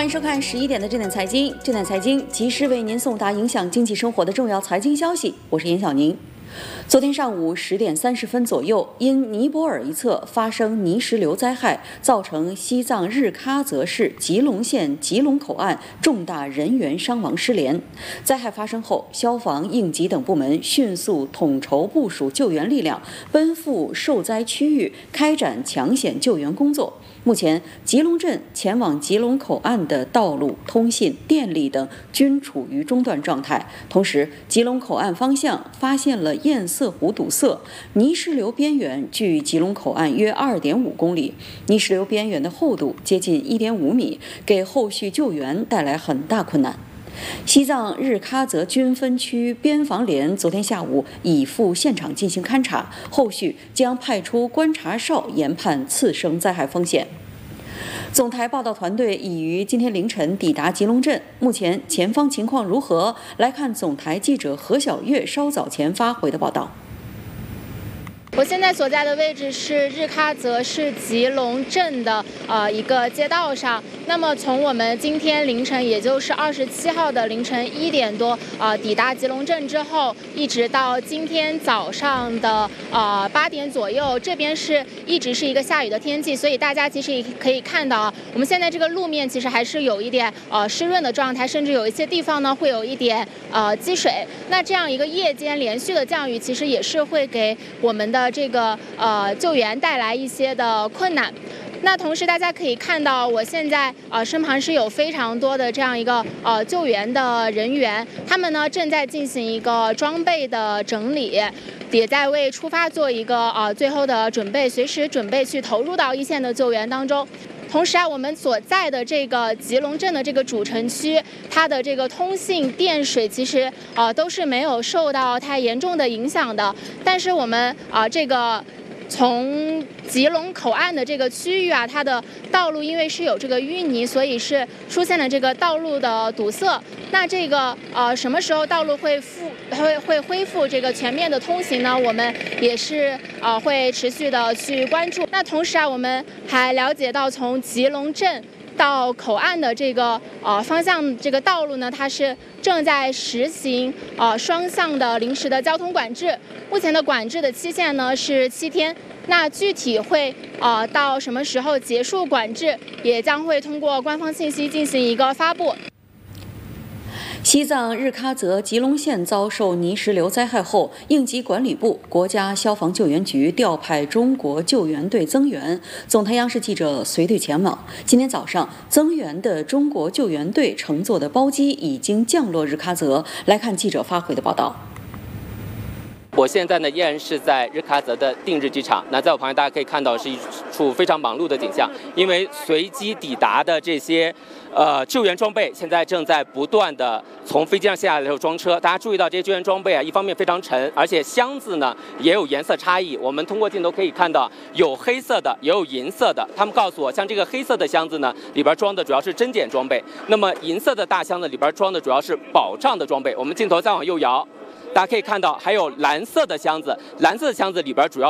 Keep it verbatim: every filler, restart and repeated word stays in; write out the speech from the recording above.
欢迎收看十一点的这点财经，这点财经及时为您送达影响经济生活的重要财经消息。我是严小宁。昨天上午十点三十分左右，因尼泊尔一侧发生泥石流灾害，造成西藏日喀则市吉隆县吉隆口岸重大人员伤亡失联。灾害发生后，消防、应急等部门迅速统筹部署救援力量，奔赴受灾区域，开展抢险救援工作。目前，吉隆镇前往吉隆口岸的道路、通信、电力等均处于中断状态。同时，吉隆口岸方向发现了堰塞湖堵塞，泥石流边缘距吉隆口岸约 二点五公里，泥石流边缘的厚度接近 一点五米，给后续救援带来很大困难。西藏日喀则军分区边防连昨天下午已赴现场进行勘查，后续将派出观察哨研判次生灾害风险。总台报道团队已于今天凌晨抵达吉隆镇，目前前方情况如何？来看总台记者何小月稍早前发回的报道。 我现在所在的位置是日喀则市吉隆镇的呃一个街道上。那么从我们今天凌晨，也就是二十七号的凌晨一点多，呃抵达吉隆镇之后，一直到今天早上的呃八点左右，这边是一直是一个下雨的天气，所以大家其实也可以看到啊，我们现在这个路面其实还是有一点呃湿润的状态，甚至有一些地方呢会有一点呃积水。那这样一个夜间连续的降雨，其实也是会给我们的这个呃救援带来一些的困难。那同时大家可以看到，我现在呃身旁是有非常多的这样一个呃救援的人员，他们呢正在进行一个装备的整理，也在为出发做一个呃最后的准备，随时准备去投入到一线的救援当中。同时啊，我们所在的这个吉隆镇的这个主城区，它的这个通信、电水其实呃都是没有受到太严重的影响的。但是我们啊、呃、这个从吉隆口岸的这个区域啊，它的道路因为是有这个淤泥，所以是出现了这个道路的堵塞。那这个呃什么时候道路会复会会恢复这个全面的通行呢？我们也是呃会持续的去关注。那同时啊，我们还了解到从吉隆镇到口岸的这个呃方向，这个道路呢，它是正在实行呃双向的临时的交通管制。目前的管制的期限呢是七天。那具体会呃到什么时候结束管制，也将会通过官方信息进行一个发布。 西藏日喀则吉隆县遭受泥石流灾害后，应急管理部、国家消防救援局调派中国救援队增援。总台央视记者随队前往。今天早上，增援的中国救援队乘坐的包机已经降落日喀则。来看记者发回的报道。 我现在呢依然是在日喀则的定日机场。那在我旁边，大家可以看到是一处非常忙碌的景象，因为随机抵达的这些呃救援装备，现在正在不断的从飞机上下来的时候装车。大家注意到这些救援装备啊，一方面非常沉，而且箱子呢也有颜色差异。我们通过镜头可以看到，有黑色的，也有银色的。他们告诉我，像这个黑色的箱子呢，里边装的主要是侦检装备；那么银色的大箱子里边装的主要是保障的装备。我们镜头再往右摇。大家可以看到，还有蓝色的箱子，蓝色的箱子里边主要